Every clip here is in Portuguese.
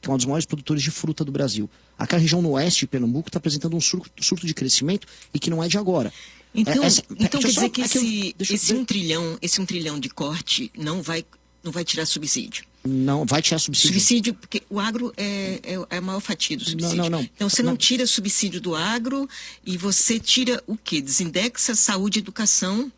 que é um dos maiores produtores de fruta do Brasil. Aquela região no oeste de Pernambuco está apresentando um surto de crescimento e que não é de agora. Então quer dizer que esse 1 trilhão de corte não vai tirar subsídio? Não, vai tirar subsídio. Subsídio, porque o agro é a maior fatia do subsídio. Não. Então você não tira subsídio do agro e você tira o quê? Desindexa saúde e educação.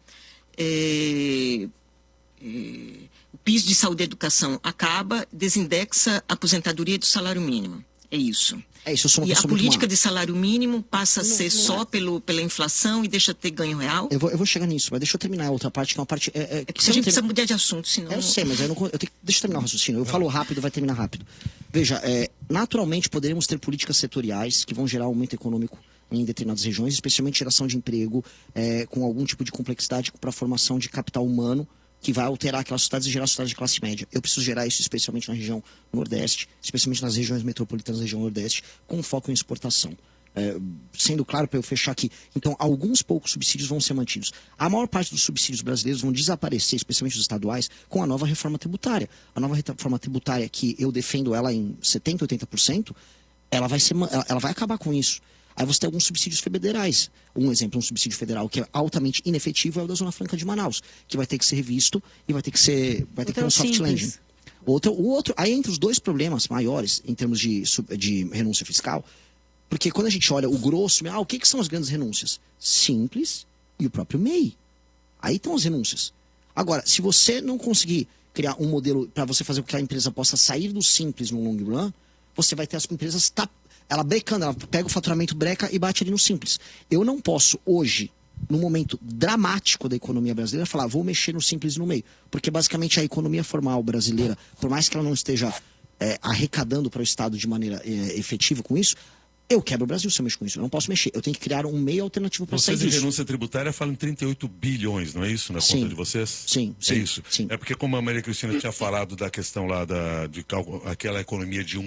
O piso de saúde e educação acaba, desindexa a aposentadoria do salário mínimo. É isso. É isso, eu sou uma e a pessoa muito política má. de salário mínimo passa a ser só pela inflação e deixa de ter ganho real? Eu vou chegar nisso, mas deixa eu terminar a outra parte, que é uma parte... Porque a gente precisa mudar de assunto, senão... Eu sei, mas deixa eu terminar o raciocínio. Eu falo rápido, vai terminar rápido. Veja, naturalmente poderemos ter políticas setoriais que vão gerar aumento econômico em determinadas regiões, especialmente geração de emprego com algum tipo de complexidade para a formação de capital humano, que vai alterar aquelas cidades e gerar cidades de classe média. Eu preciso gerar isso especialmente na região Nordeste, especialmente nas regiões metropolitanas da região Nordeste, com foco em exportação. Sendo claro, para eu fechar aqui, então, alguns poucos subsídios vão ser mantidos. A maior parte dos subsídios brasileiros vão desaparecer, especialmente os estaduais, com a nova reforma tributária. A nova reforma tributária, que eu defendo ela em 70%, 80%, ela vai acabar com isso. Aí você tem alguns subsídios federais. Um exemplo, um subsídio federal que é altamente inefetivo é o da Zona Franca de Manaus, que vai ter que ser revisto e vai ter que ter um soft landing. O outro, aí entre os dois problemas maiores, em termos de renúncia fiscal, porque quando a gente olha o grosso, o que são as grandes renúncias? Simples e o próprio MEI. Aí estão as renúncias. Agora, se você não conseguir criar um modelo para você fazer com que a empresa possa sair do simples no long run, você vai ter as empresas ela brecando, ela pega o faturamento, breca e bate ali no simples. Eu não posso hoje, num momento dramático da economia brasileira, falar, vou mexer no simples e no meio. Porque basicamente a economia formal brasileira, por mais que ela não esteja arrecadando para o Estado de maneira efetiva com isso, eu quebro o Brasil se eu mexo com isso. Eu não posso mexer. Eu tenho que criar um meio alternativo para sair disso. Vocês em renúncia tributária falam em 38 bilhões, não é isso? Na conta de vocês? Sim. É isso? Sim. É porque como a Maria Cristina tinha falado da questão lá de aquela economia de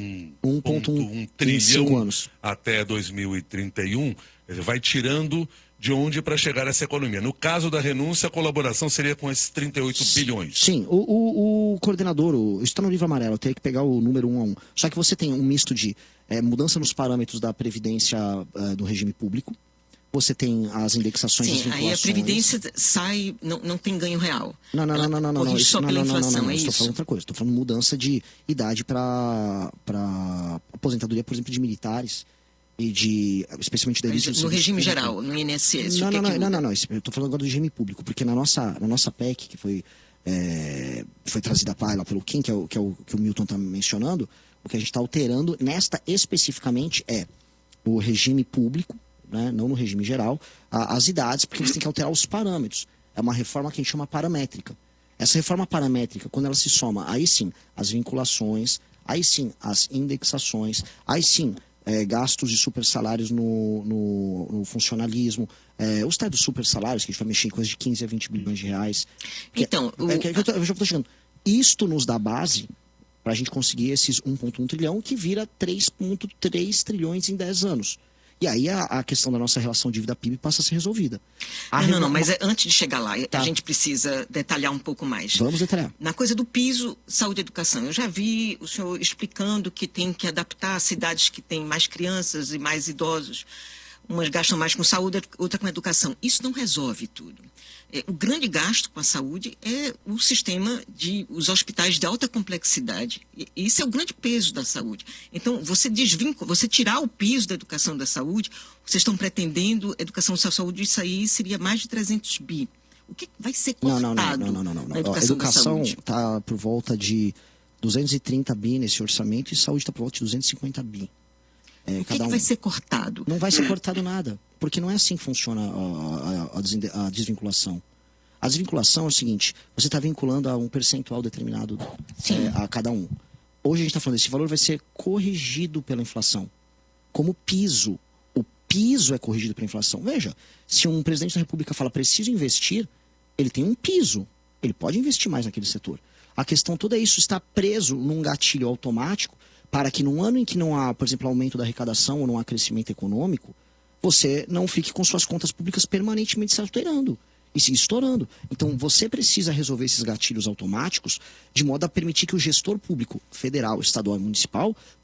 1,1 trilhão até 2031, vai tirando de onde para chegar essa economia. No caso da renúncia, a colaboração seria com esses 38 bilhões. Sim, o coordenador, isso está no livro amarelo, eu teria que pegar o número 1 a 1. Só que você tem um misto de mudança nos parâmetros da previdência do regime público, você tem as indexações das vinculações. Aí a previdência sai, não tem ganho real. Não. Corrige só pela inflação, é isso? Estou falando outra coisa, estou falando mudança de idade para aposentadoria, por exemplo, de militares. Especialmente da elite no regime geral, no INSS. Não. Eu estou falando agora do regime público, porque na nossa PEC, que foi trazida lá pelo Kim, que é o que o Milton está mencionando, o que a gente está alterando nesta especificamente é o regime público, né, não no regime geral, as idades, porque você tem que alterar os parâmetros. É uma reforma que a gente chama paramétrica. Essa reforma paramétrica, quando ela se soma, aí sim, as vinculações, aí sim, as indexações, aí sim, gastos de super salários no funcionalismo, os tais dos super salários, que a gente vai mexer em coisas de 15 a 20 bilhões de reais. Então, eu já estou chegando. Isto nos dá base para a gente conseguir esses 1,1 trilhão, que vira 3,3 trilhões em 10 anos. E aí a questão da nossa relação dívida-PIB passa a ser resolvida. Mas antes de chegar lá, a gente precisa detalhar um pouco mais. Vamos detalhar. Na coisa do piso, saúde e educação, eu já vi o senhor explicando que tem que adaptar cidades que têm mais crianças e mais idosos. Umas gastam mais com saúde, outra com educação. Isso não resolve tudo. O grande gasto com a saúde é o sistema os hospitais de alta complexidade. Isso é o grande peso da saúde. Então, você tirar o piso da educação da saúde, vocês estão pretendendo educação da saúde, isso aí seria mais de 300 bi. O que vai ser cortado na educação da saúde? A educação está por volta de 230 bi nesse orçamento e saúde está por volta de 250 bi. O que vai ser cortado? Não vai ser cortado nada, porque não é assim que funciona a desvinculação. A desvinculação é o seguinte, você está vinculando a um percentual determinado a cada um. Hoje a gente está falando, esse valor vai ser corrigido pela inflação. Como piso. O piso é corrigido pela inflação. Veja, se um presidente da República fala preciso investir, ele tem um piso. Ele pode investir mais naquele setor. A questão toda é isso, está preso num gatilho automático para que num ano em que não há, por exemplo, aumento da arrecadação ou não há crescimento econômico, você não fique com suas contas públicas permanentemente se alterando e se estourando. Então, você precisa resolver esses gatilhos automáticos de modo a permitir que o gestor público, federal, estadual e municipal,